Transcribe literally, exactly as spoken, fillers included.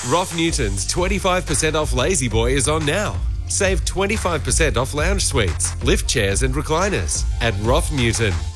Roth Newton's twenty-five percent off Lazy Boy is on now. Save twenty-five percent off lounge suites, lift chairs and recliners at Roth Newton.